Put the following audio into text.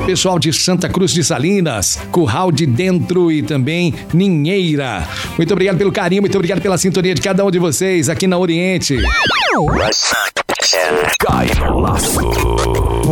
pessoal de Santa Cruz de Salinas, Curral de Dentro e também Ninheira. Muito obrigado pelo carinho, muito obrigado pela sintonia de cada um de vocês aqui na Oriente. Cai no laço.